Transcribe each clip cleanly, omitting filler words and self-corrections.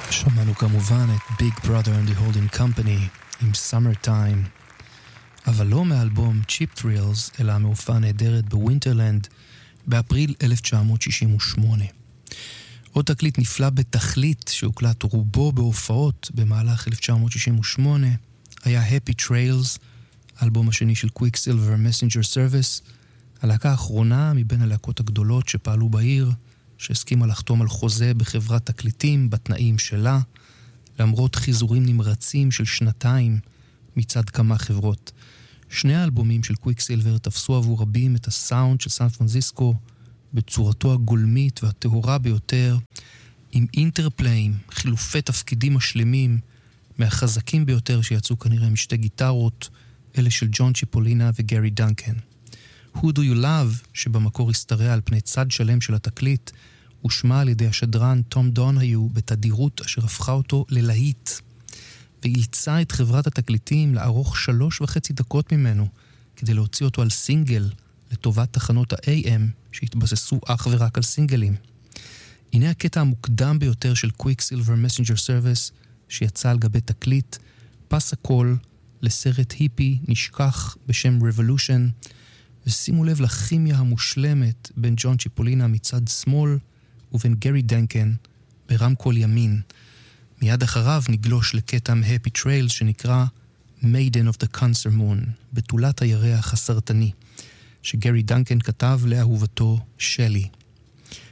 שמענו כמובן את Big Brother and the Holding Company עם Summertime, אבל לא מאלבום Cheap Thrills, אלא מהופעה נהדרת בווינטרלנד באפריל 1968. עוד תקליט נפלא בתכלית שהוקלט רובו בהופעות במהלך 1968 היה Happy Trails, האלבום השני של Quicksilver Messenger Service, הלהקה האחרונה מבין הלהקות הגדולות שפעלו בעיר, שהסכימה לחתום על חוזה בחברת תקליטים בתנאים שלה, למרות חיזורים נמרצים של שנתיים מצד כמה חברות. שני האלבומים של קוויקסילבר תפסו עבור רבים את הסאונד של סן פרנסיסקו בצורתו הגולמית והטהורה ביותר, עם אינטרפליים, חילופי תפקידים משלימים, מהחזקים ביותר שיצאו כנראה משתי גיטרות, אלה של ג'ון צ'יפולינה וגרי דנקן. Who Do You Love, שבמקור הסתרע על פני צד שלם של התקליט, הושמע על ידי השדרן תום דונהיו בתדירות אשר הפכה אותו ללהיט, ואילצה את חברת התקליטים לערוך 3.5 דקות ממנו, כדי להוציא אותו על סינגל לטובת תחנות ה-AM שהתבססו אך ורק על סינגלים. הנה הקטע המוקדם ביותר של Quicksilver Messenger Service שיצא על גבי תקליט, פס הקול לסרט היפי נשכח בשם Revolution, ושימו לב לכימיה המושלמת בין ג'ון צ'יפולינה מצד שמאל ובין גרי דנקן ברמקול ימין. מיד אחריו נגלוש לקטע מ-Happy Trails שנקרא Maiden of the Cancer Moon, בתולת הירח הסרטני, שגרי דנקן כתב לאהובתו שלי.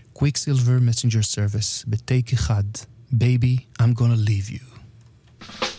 Quicksilver Messenger Service, בטייק אחד, Baby, I'm gonna leave you.